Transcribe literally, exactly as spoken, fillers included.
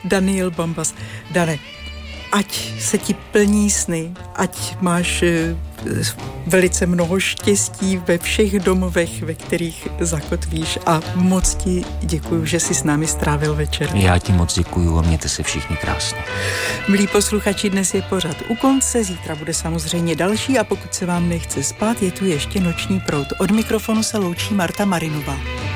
Daniel Bambas. Dane, ať se ti plní sny, ať máš velice mnoho štěstí ve všech domovech, ve kterých zakotvíš, a moc ti děkuju, že jsi s námi strávil večer. Já ti moc děkuju a mějte se všichni krásně. Milí posluchači, dnes je pořad u konce, zítra bude samozřejmě další a pokud se vám nechce spát, je tu ještě Noční proud. Od mikrofonu se loučí Marta Marinová.